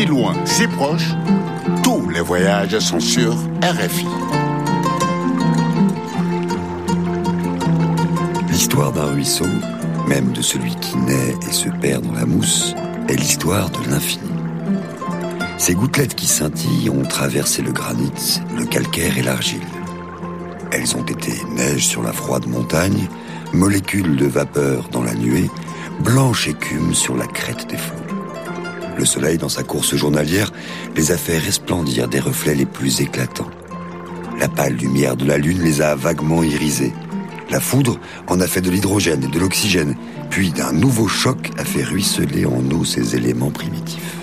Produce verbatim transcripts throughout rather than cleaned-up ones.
Si loin, si proche, tous les voyages sont sur R F I. L'histoire d'un ruisseau, même de celui qui naît et se perd dans la mousse, est l'histoire de l'infini. Ces gouttelettes qui scintillent ont traversé le granit, le calcaire et l'argile. Elles ont été neige sur la froide montagne, molécules de vapeur dans la nuée, blanche écume sur la crête des flots. Le soleil, dans sa course journalière, les a fait resplendir des reflets les plus éclatants. La pâle lumière de la lune les a vaguement irisés. La foudre en a fait de l'hydrogène et de l'oxygène, puis d'un nouveau choc a fait ruisseler en eau ces éléments primitifs.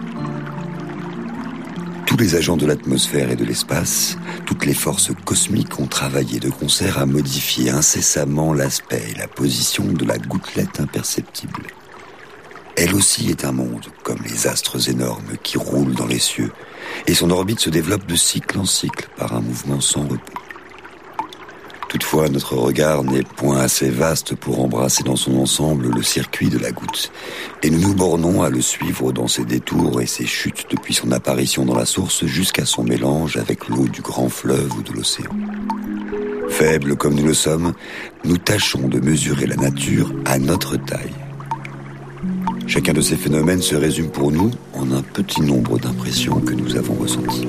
Tous les agents de l'atmosphère et de l'espace, toutes les forces cosmiques ont travaillé de concert à modifier incessamment l'aspect et la position de la gouttelette imperceptible. Elle aussi est un monde, comme les astres énormes qui roulent dans les cieux, et son orbite se développe de cycle en cycle par un mouvement sans repos. Toutefois, notre regard n'est point assez vaste pour embrasser dans son ensemble le circuit de la goutte, et nous nous bornons à le suivre dans ses détours et ses chutes depuis son apparition dans la source jusqu'à son mélange avec l'eau du grand fleuve ou de l'océan. Faibles comme nous le sommes, nous tâchons de mesurer la nature à notre taille. Chacun de ces phénomènes se résume pour nous en un petit nombre d'impressions que nous avons ressenties.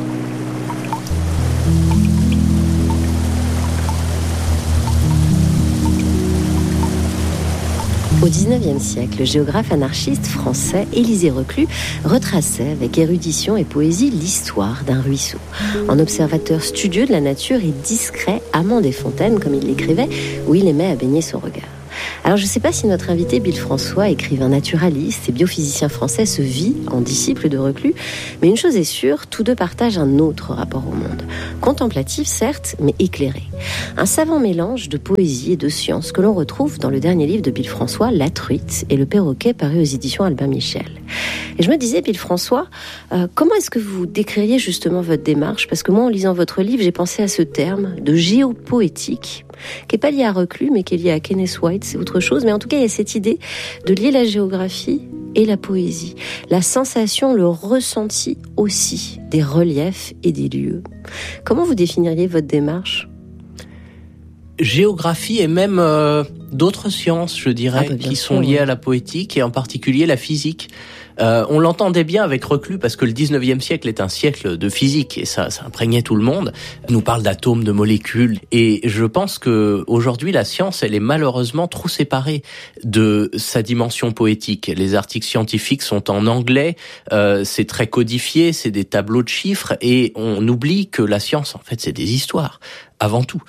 Au dix-neuvième siècle, le géographe anarchiste français Élisée Reclus retraçait avec érudition et poésie l'histoire d'un ruisseau. En observateur studieux de la nature et discret amant des fontaines, comme il l'écrivait, où il aimait à baigner son regard. Alors je ne sais pas si notre invité Bill François, écrivain naturaliste et biophysicien français, se vit en disciple de Reclus, mais une chose est sûre, tous deux partagent un autre rapport au monde. Contemplatif certes, mais éclairé. Un savant mélange de poésie et de science que l'on retrouve dans le dernier livre de Bill François, La Truite et le perroquet, paru aux éditions Albin Michel. Et je me disais, Bill François, euh, comment est-ce que vous décririez justement votre démarche ? Parce que moi, en lisant votre livre, j'ai pensé à ce terme de géopoétique, qui n'est pas lié à Reclus, mais qui est lié à Kenneth White, c'est autre chose. Mais en tout cas, il y a cette idée de lier la géographie et la poésie. La sensation, le ressenti aussi des reliefs et des lieux. Comment vous définiriez votre démarche ? Géographie et même euh, d'autres sciences, je dirais, ah bah qui sûr, sont liées ouais. à la poétique et en particulier la physique. Euh, on l'entendait bien avec Reclus parce que le dix-neuvième siècle est un siècle de physique et ça, ça imprégnait tout le monde. Il nous parle d'atomes, de molécules et je pense que aujourd'hui la science, elle est malheureusement trop séparée de sa dimension poétique. Les articles scientifiques sont en anglais, euh, c'est très codifié, c'est des tableaux de chiffres et on oublie que la science, en fait, c'est des histoires avant tout.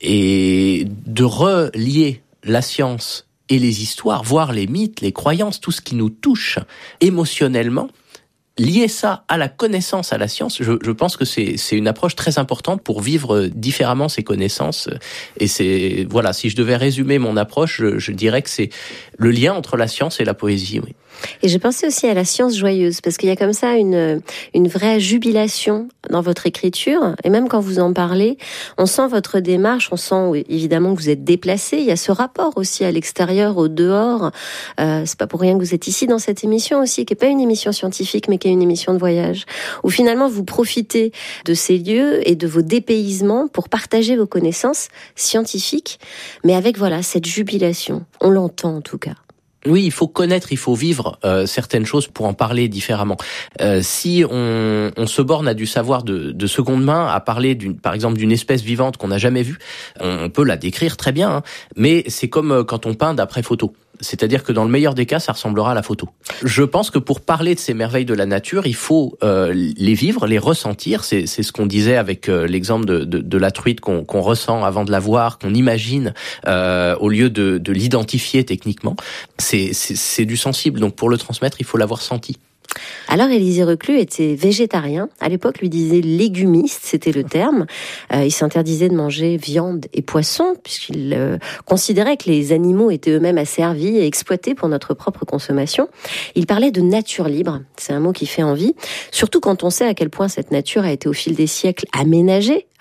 Et de relier la science et les histoires, voire les mythes, les croyances, tout ce qui nous touche émotionnellement, lier ça à la connaissance, à la science, je, je pense que c'est, c'est une approche très importante pour vivre différemment ces connaissances. Et c'est, voilà, si je devais résumer mon approche, je, je dirais que c'est le lien entre la science et la poésie, oui. Et j'ai pensé aussi à la science joyeuse, parce qu'il y a comme ça une, une vraie jubilation dans votre écriture, et même quand vous en parlez, on sent votre démarche, on sent évidemment que vous êtes déplacé, il y a ce rapport aussi à l'extérieur, au dehors, euh, c'est pas pour rien que vous êtes ici dans cette émission aussi, qui est pas une émission scientifique, mais qui est une émission de voyage, où finalement vous profitez de ces lieux et de vos dépaysements pour partager vos connaissances scientifiques, mais avec voilà cette jubilation, on l'entend en tout cas. Oui, il faut connaître, il faut vivre euh, certaines choses pour en parler différemment. Euh, si on, on se borne à du savoir de, de seconde main, à parler d'une, par exemple d'une espèce vivante qu'on n'a jamais vue, on peut la décrire très bien, hein, mais c'est comme quand on peint d'après photo. C'est-à-dire que dans le meilleur des cas, ça ressemblera à la photo. Je pense que pour parler de ces merveilles de la nature, il faut euh, les vivre, les ressentir. C'est, c'est ce qu'on disait avec euh, l'exemple de, de, de la truite qu'on, qu'on ressent avant de la voir, qu'on imagine euh, au lieu de, de l'identifier techniquement. C'est, c'est, c'est du sensible. Donc pour le transmettre, il faut l'avoir senti. Alors Élisée Reclus était végétarien. À l'époque, lui disait légumiste, c'était le terme. Euh, il s'interdisait de manger viande et poisson, puisqu'il euh, considérait que les animaux étaient eux-mêmes asservis et exploités pour notre propre consommation. Il parlait de nature libre, c'est un mot qui fait envie, surtout quand on sait à quel point cette nature a été au fil des siècles aménagée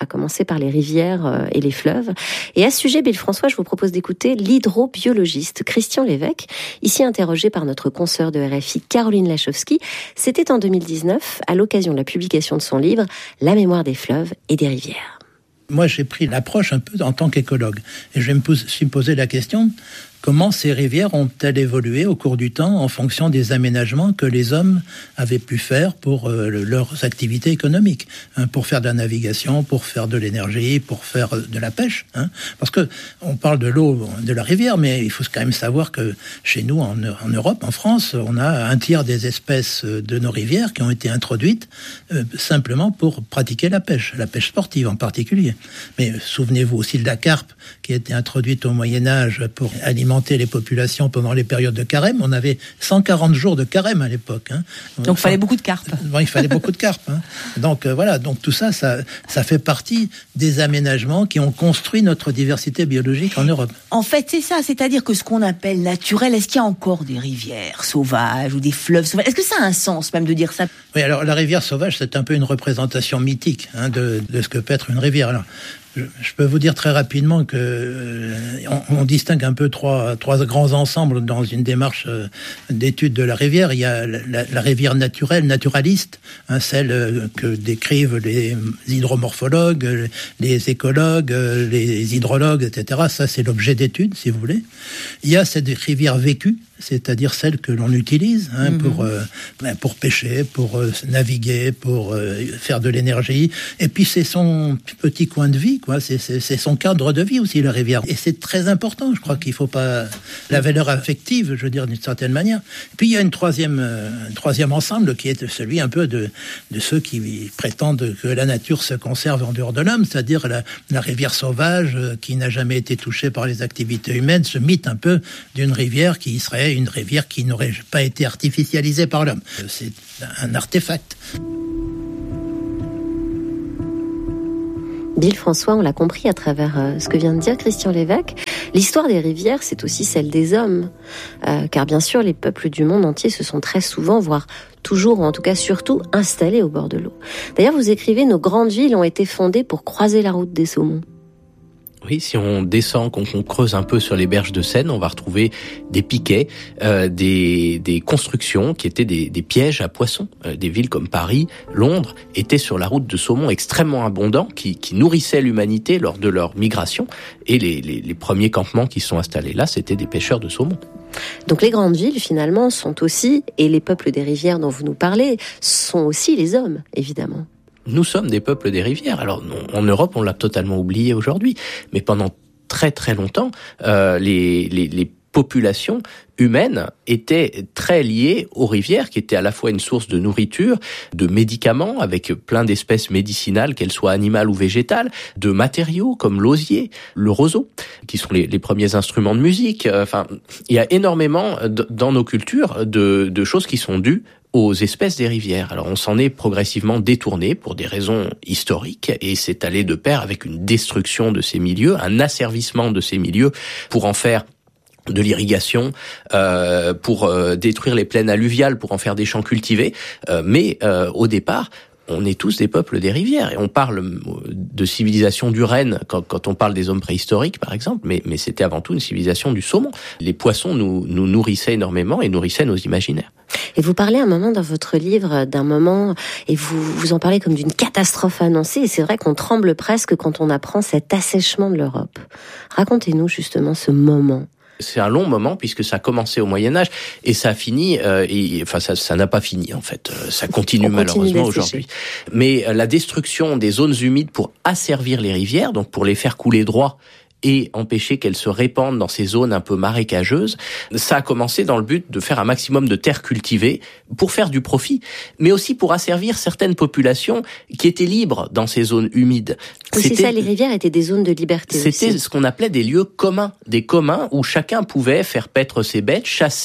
à commencer par les rivières et les fleuves. Et à ce sujet, Bill François, je vous propose d'écouter l'hydrobiologiste Christian Lévesque, ici interrogé par notre consoeur de R F I Caroline Lachowski. C'était en deux mille dix-neuf, à l'occasion de la publication de son livre « La mémoire des fleuves et des rivières ». Moi, j'ai pris l'approche un peu en tant qu'écologue. Et je me suis posé la question, comment ces rivières ont-elles évolué au cours du temps en fonction des aménagements que les hommes avaient pu faire pour euh, leurs activités économiques, hein, pour faire de la navigation, pour faire de l'énergie, pour faire de la pêche, hein. Parce que on parle de l'eau de la rivière, mais il faut quand même savoir que chez nous, en, en Europe, en France, on a un tiers des espèces de nos rivières qui ont été introduites euh, simplement pour pratiquer la pêche, la pêche sportive en particulier. Mais souvenez-vous aussi de la carpe qui a été introduite au Moyen-Âge pour alimenter les populations pendant les périodes de carême. On avait cent quarante jours de carême à l'époque. Hein. Donc, il fallait beaucoup de carpes. Bon, il fallait beaucoup de carpes. Hein. Donc, euh, voilà. Donc, tout ça, ça, ça fait partie des aménagements qui ont construit notre diversité biologique en Europe. En fait, c'est ça. C'est-à-dire que ce qu'on appelle naturel, est-ce qu'il y a encore des rivières sauvages ou des fleuves sauvages? Est-ce que ça a un sens, même, de dire ça? Oui, alors, la rivière sauvage, c'est un peu une représentation mythique, hein, de, de ce que peut être une rivière. Alors, Je, je peux vous dire très rapidement que euh, on, on distingue un peu trois, trois grands ensembles dans une démarche euh, d'étude de la rivière. Il y a la, la, la rivière naturelle, naturaliste, hein, celle euh, que décrivent les hydromorphologues, les écologues, les hydrologues, et cetera. Ça, c'est l'objet d'étude, si vous voulez. Il y a cette rivière vécue, c'est-à-dire celle que l'on utilise hein, mmh. pour euh, ben, pour pêcher, pour euh, naviguer, pour euh, faire de l'énergie. Et puis c'est son petit coin de vie, quoi. C'est, c'est, c'est son cadre de vie aussi, la rivière. Et c'est très important. Je crois qu'il faut pas la valeur affective, je veux dire d'une certaine manière. Et puis il y a une troisième, euh, un troisième ensemble qui est celui un peu de de ceux qui prétendent que la nature se conserve en dehors de l'homme, c'est-à-dire la, la rivière sauvage euh, qui n'a jamais été touchée par les activités humaines. Ce mythe un peu d'une rivière qui serait une rivière qui n'aurait pas été artificialisée par l'homme. C'est un artefact. Bill François, on l'a compris à travers euh, ce que vient de dire Christian Lévesque, l'histoire des rivières, c'est aussi celle des hommes. Euh, car bien sûr, les peuples du monde entier se sont très souvent, voire toujours, ou en tout cas surtout, installés au bord de l'eau. D'ailleurs, vous écrivez, nos grandes villes ont été fondées pour croiser la route des saumons. Oui, si on descend, qu'on, qu'on creuse un peu sur les berges de Seine, on va retrouver des piquets, euh, des, des constructions qui étaient des, des pièges à poissons. Euh, des villes comme Paris, Londres, étaient sur la route de saumon extrêmement abondants, qui, qui nourrissaient l'humanité lors de leur migration. Et les, les, les premiers campements qui sont installés là, c'était des pêcheurs de saumon. Donc les grandes villes, finalement, sont aussi, et les peuples des rivières dont vous nous parlez, sont aussi les hommes, évidemment. Nous sommes des peuples des rivières. Alors, en Europe, on l'a totalement oublié aujourd'hui. Mais pendant très très longtemps, euh, les, les, les populations humaines étaient très liées aux rivières, qui étaient à la fois une source de nourriture, de médicaments, avec plein d'espèces médicinales, qu'elles soient animales ou végétales, de matériaux comme l'osier, le roseau, qui sont les, les premiers instruments de musique. Enfin, il y a énormément dans nos cultures de, de choses qui sont dues aux espèces des rivières. Alors on s'en est progressivement détourné pour des raisons historiques et c'est allé de pair avec une destruction de ces milieux, un asservissement de ces milieux pour en faire de l'irrigation, euh, pour euh, détruire les plaines alluviales, pour en faire des champs cultivés. Euh, mais euh, au départ, on est tous des peuples des rivières. Et on parle de civilisation du renne quand, quand on parle des hommes préhistoriques, par exemple, mais, mais c'était avant tout une civilisation du saumon. Les poissons nous, nous nourrissaient énormément et nourrissaient nos imaginaires. Et vous parlez un moment dans votre livre d'un moment, et vous, vous en parlez comme d'une catastrophe annoncée, et c'est vrai qu'on tremble presque quand on apprend cet assèchement de l'Europe. Racontez-nous justement ce moment. C'est un long moment puisque ça a commencé au Moyen-Âge et ça a fini, euh, et, enfin ça, ça n'a pas fini en fait, ça continue, continue malheureusement aujourd'hui. Mais euh, la destruction des zones humides pour asservir les rivières, donc pour les faire couler droit et empêcher qu'elles se répandent dans ces zones un peu marécageuses, ça a commencé dans le but de faire un maximum de terres cultivées pour faire du profit, mais aussi pour asservir certaines populations qui étaient libres dans ces zones humides. Oui, c'est ça, les rivières étaient des zones de liberté. C'était aussi ce qu'on appelait des lieux communs, des communs où chacun pouvait faire paître ses bêtes, chasser,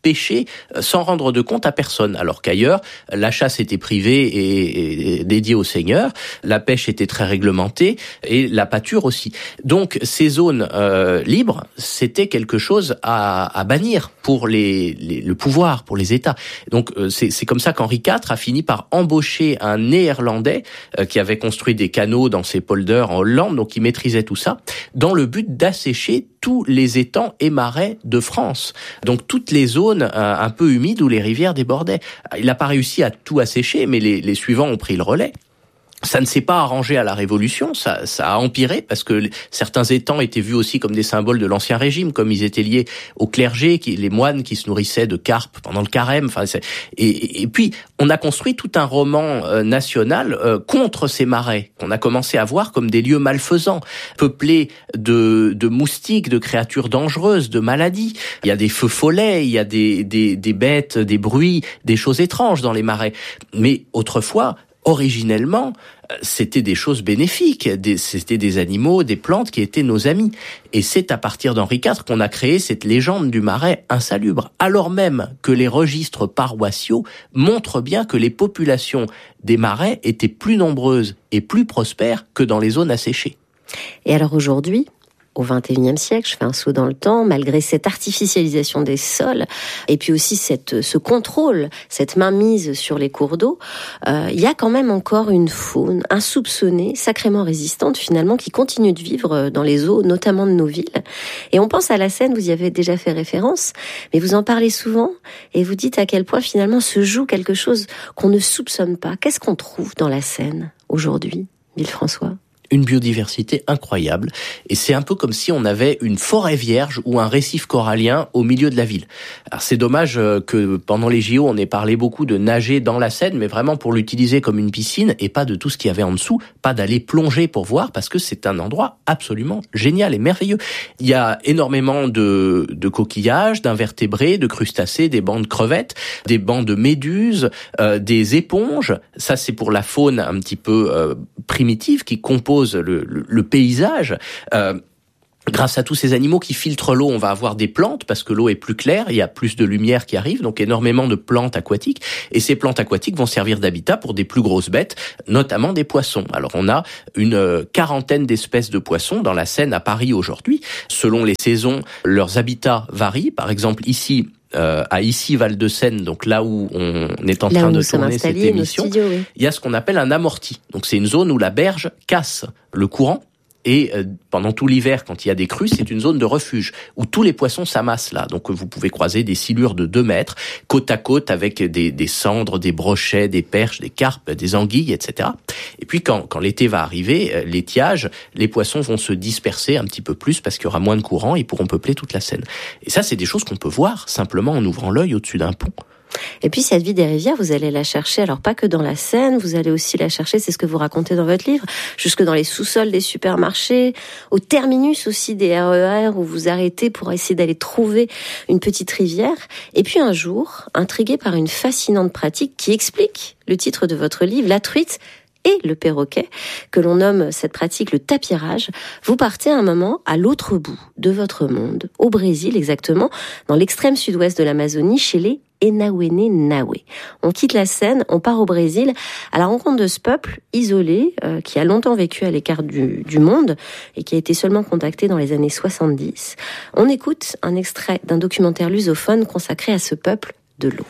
pêcher sans rendre de compte à personne. Alors qu'ailleurs, la chasse était privée et, et dédiée aux seigneurs, la pêche était très réglementée et la pâture aussi. Donc ces zones euh, libres, c'était quelque chose à, à bannir pour les, les, le pouvoir, pour les États. Donc euh, c'est, c'est comme ça qu'Henri quatre a fini par embaucher un Néerlandais euh, qui avait construit des canaux dans ses polders en Hollande, donc il maîtrisait tout ça, dans le but d'assécher tous les étangs et marais de France. Donc toutes les zones euh, un peu humides où les rivières débordaient. Il n'a pas réussi à tout assécher, mais les, les suivants ont pris le relais. Ça ne s'est pas arrangé à la Révolution, ça, ça a empiré parce que certains étangs étaient vus aussi comme des symboles de l'Ancien Régime, comme ils étaient liés au clergé, qui, les moines qui se nourrissaient de carpes pendant le carême. Enfin, c'est, et, et puis on a construit tout un roman euh, national euh, contre ces marais qu'on a commencé à voir comme des lieux malfaisants, peuplés de, de moustiques, de créatures dangereuses, de maladies. Il y a des feux follets, il y a des, des, des bêtes, des bruits, des choses étranges dans les marais. Mais autrefois, originellement, c'était des choses bénéfiques, des, c'était des animaux, des plantes qui étaient nos amis. Et c'est à partir d'Henri quatre qu'on a créé cette légende du marais insalubre, alors même que les registres paroissiaux montrent bien que les populations des marais étaient plus nombreuses et plus prospères que dans les zones asséchées. Et alors aujourd'hui, au vingt et unième siècle, je fais un saut dans le temps, malgré cette artificialisation des sols, et puis aussi cette, ce contrôle, cette mainmise sur les cours d'eau, euh, il y a quand même encore une faune insoupçonnée, sacrément résistante finalement, qui continue de vivre dans les eaux, notamment de nos villes. Et on pense à la Seine, vous y avez déjà fait référence, mais vous en parlez souvent, et vous dites à quel point finalement se joue quelque chose qu'on ne soupçonne pas. Qu'est-ce qu'on trouve dans la Seine aujourd'hui, Villefrançois ? Une biodiversité incroyable, et c'est un peu comme si on avait une forêt vierge ou un récif corallien au milieu de la ville. Alors c'est dommage que pendant les J O on ait parlé beaucoup de nager dans la Seine, mais vraiment pour l'utiliser comme une piscine et pas de tout ce qu'il y avait en dessous, pas d'aller plonger pour voir, parce que c'est un endroit absolument génial et merveilleux. Il y a énormément de, de coquillages, d'invertébrés, de crustacés, des bancs de crevettes, des bancs de méduses, euh, des éponges. Ça c'est pour la faune un petit peu euh, primitive qui compose Le, le, le paysage. Euh, grâce à tous ces animaux qui filtrent l'eau, on va avoir des plantes parce que l'eau est plus claire, il y a plus de lumière qui arrive, donc énormément de plantes aquatiques. Et ces plantes aquatiques vont servir d'habitat pour des plus grosses bêtes, notamment des poissons. Alors on a une quarantaine d'espèces de poissons dans la Seine à Paris aujourd'hui. Selon les saisons, leurs habitats varient. Par exemple ici, Euh, à Issy Val-de-Seine, donc là où on est en là train de tourner cette émission, studios, oui. Il y a ce qu'on appelle un amorti. Donc c'est une zone où la berge casse le courant. Et euh, pendant tout l'hiver, quand il y a des crues, c'est une zone de refuge où tous les poissons s'amassent là. Donc vous pouvez croiser des silures de deux mètres, côte à côte, avec des, des cendres, des brochets, des perches, des carpes, des anguilles, et cetera. Et puis quand, quand l'été va arriver, euh, l'étiage, les poissons vont se disperser un petit peu plus parce qu'il y aura moins de courant et ils pourront peupler toute la Seine. Et ça, c'est des choses qu'on peut voir simplement en ouvrant l'œil au-dessus d'un pont. Et puis cette vie des rivières, vous allez la chercher, alors pas que dans la Seine, vous allez aussi la chercher, c'est ce que vous racontez dans votre livre, jusque dans les sous-sols des supermarchés, au terminus aussi des R E R où vous arrêtez pour essayer d'aller trouver une petite rivière. Et puis un jour, intrigué par une fascinante pratique qui explique le titre de votre livre, La truite et le perroquet, que l'on nomme cette pratique le tapirage, vous partez un moment à l'autre bout de votre monde, au Brésil exactement, dans l'extrême sud-ouest de l'Amazonie, chez les Enauene-Naue. On quitte la Seine, on part au Brésil à la rencontre de ce peuple isolé euh, qui a longtemps vécu à l'écart du, du monde et qui a été seulement contacté dans les années soixante-dix. On écoute un extrait d'un documentaire lusophone consacré à ce peuple de l'eau.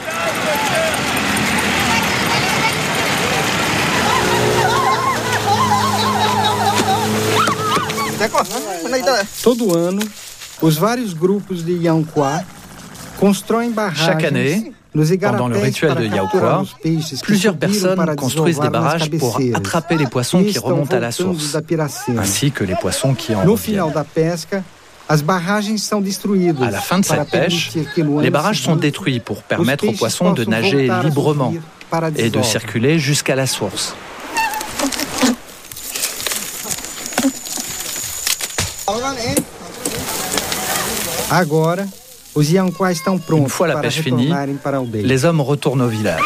Todo ano, os vários grupos de Yankwa constroem barragens. Chaque année, pendant le rituel de Yaukwa, plusieurs personnes construisent des barrages pour attraper les poissons qui remontent à la source, ainsi que les poissons qui en reviennent. À la fin de cette pêche, les barrages sont détruits pour permettre aux poissons de nager librement et de circuler jusqu'à la source. Une fois la pêche finie, les hommes retournent au village.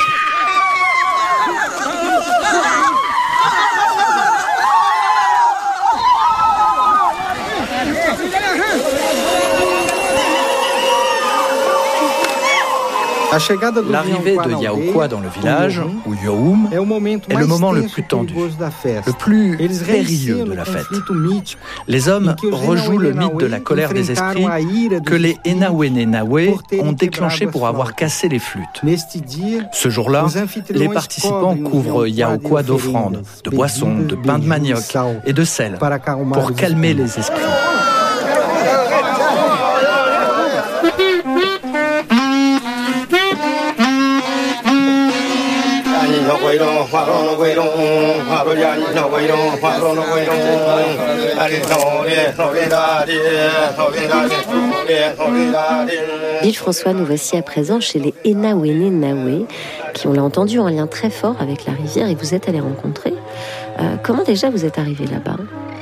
L'arrivée de Yaokwa dans le village, ou Youm, est le moment le plus tendu, le plus périlleux de la fête. Les hommes rejouent le mythe de la colère des esprits que les Enawenenawe ont déclenché pour avoir cassé les flûtes. Ce jour-là, les participants couvrent Yaokwa d'offrandes, de boissons, de pain de manioc et de sel pour calmer les esprits. Gilles François, nous voici à présent chez les Enawenenawe, qui, on l'a entendu, ont un lien très fort avec la rivière et que vous êtes allé rencontrer. Euh, comment déjà vous êtes arrivé là-bas ?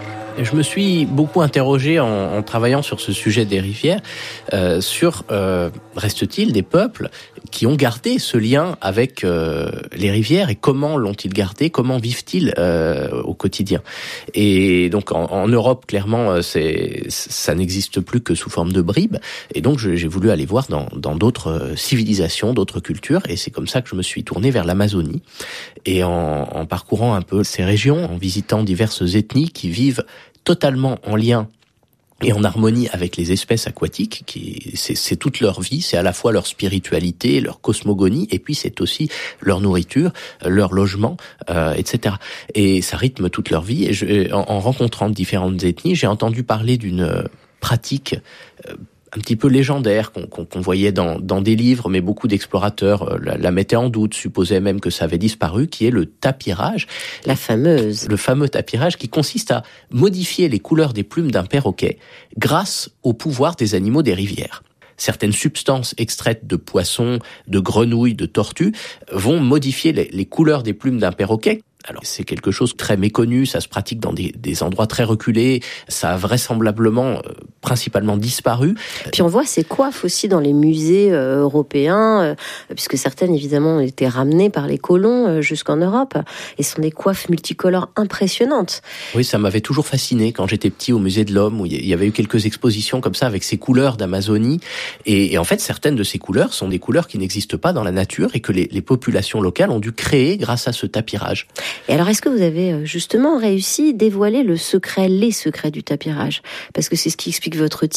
Je me suis beaucoup interrogé en, en travaillant sur ce sujet des rivières, euh, sur euh, reste-t-il des peuples qui ont gardé ce lien avec euh, les rivières et comment l'ont-ils gardé, comment vivent-ils euh, au quotidien. Et donc en, en Europe, clairement, c'est, ça n'existe plus que sous forme de bribes. Et donc je, j'ai voulu aller voir dans, dans d'autres civilisations, d'autres cultures. Et c'est comme ça que je me suis tourné vers l'Amazonie. Et en, en parcourant un peu ces régions, en visitant diverses ethnies qui vivent totalement en lien et en harmonie avec les espèces aquatiques, qui c'est, c'est toute leur vie, c'est à la fois leur spiritualité, leur cosmogonie, et puis c'est aussi leur nourriture, leur logement, euh, et cetera. Et ça rythme toute leur vie. Et je, en, en rencontrant différentes ethnies, j'ai entendu parler d'une pratique euh, un petit peu légendaire qu'on, qu'on, qu'on voyait dans, dans des livres, mais beaucoup d'explorateurs la, la mettaient en doute, supposaient même que ça avait disparu, qui est le tapirage. La fameuse. Le fameux tapirage qui consiste à modifier les couleurs des plumes d'un perroquet grâce au pouvoir des animaux des rivières. Certaines substances extraites de poissons, de grenouilles, de tortues vont modifier les, les couleurs des plumes d'un perroquet. Alors c'est quelque chose de très méconnu, ça se pratique dans des, des endroits très reculés, ça a vraisemblablement euh, principalement disparu. Puis on voit ces coiffes aussi dans les musées euh, européens, euh, puisque certaines évidemment ont été ramenées par les colons euh, jusqu'en Europe, et ce sont des coiffes multicolores impressionnantes. Oui, ça m'avait toujours fasciné quand j'étais petit au musée de l'Homme, où il y avait eu quelques expositions comme ça avec ces couleurs d'Amazonie, et, et en fait certaines de ces couleurs sont des couleurs qui n'existent pas dans la nature et que les, les populations locales ont dû créer grâce à ce tapirage. Et alors, est-ce que vous avez justement réussi à dévoiler le secret, les secrets du tapirage ? Parce que c'est ce qui explique votre